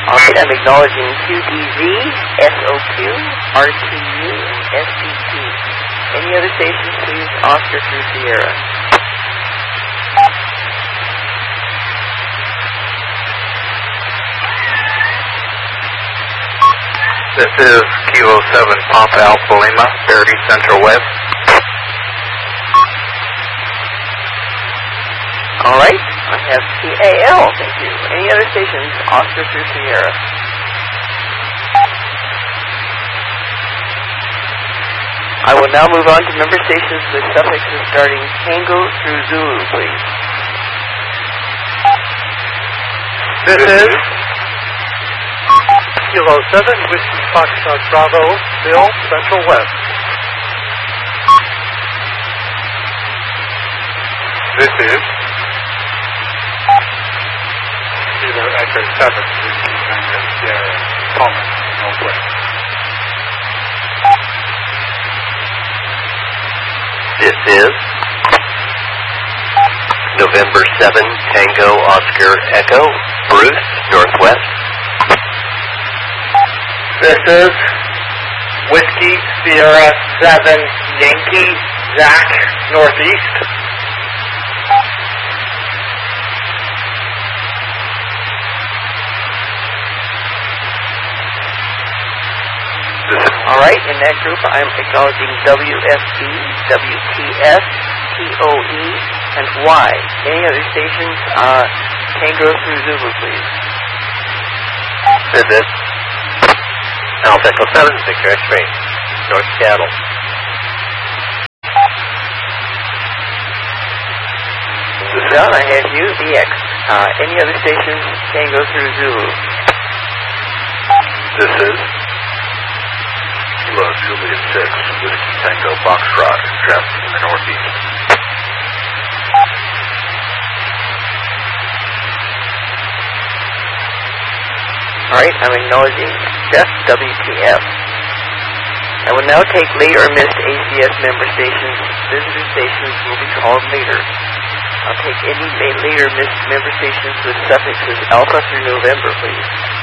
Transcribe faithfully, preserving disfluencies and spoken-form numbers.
All right, I'm acknowledging Q D Z, S O Q, R T U, and S D T. Any other stations, please? Oscar through Sierra. This is Kilo seven Papa Alpha Lima, Verity Central West. All right, I have P A L, thank you. Any other stations? Oscar through Sierra. I will now move on to member stations with suffixes starting Tango through Zulu, please. This is Kilo seven, Whiskey Foxtrot Bravo, Bill, Central West. This is Kilo Echo seven, Whiskey Tango Sierra, Thomas, Northwest. This is November seventh, Tango Oscar Echo, Bruce, Northwest. This is Whiskey Sierra seven Yankee Zach, Northeast. All right, in that group, I'm acknowledging W F B, W T S, T O E, and Y. Any other stations? Uh, Tango through Zulu, please. This is Alpha Echo seven, Victor X-Ray, North Seattle. John, I have you, V X. Uh, any other stations? Tango through Zulu. This is Kilo Juliet six, Whiskey Tango Foxtrot, traffic in the Northeast. All right, I'm acknowledging Jeff, W T F. I will now take late or missed A C S member stations. Visitor stations will be called later. I'll take any later missed member stations with suffixes Alpha through November, please.